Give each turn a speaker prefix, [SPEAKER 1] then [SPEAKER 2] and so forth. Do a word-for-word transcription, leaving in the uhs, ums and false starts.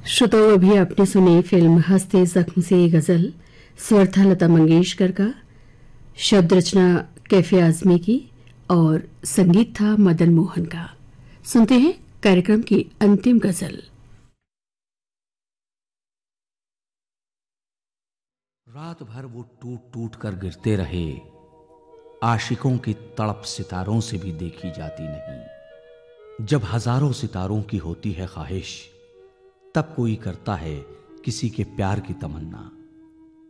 [SPEAKER 1] श्रोताओं, अभी आपने सुनी फिल्म हस्ते जख्म से गजल, स्वर था लता मंगेशकर का, शब्द रचना कैफे आजमी की और संगीत था मदन मोहन का। सुनते हैं कार्यक्रम की अंतिम गजल।
[SPEAKER 2] रात भर वो टूट टूट कर गिरते रहे, आशिकों की तड़प सितारों से भी देखी जाती नहीं। जब हजारों सितारों की होती है ख्वाहिश, तब कोई करता है किसी के प्यार की तमन्ना।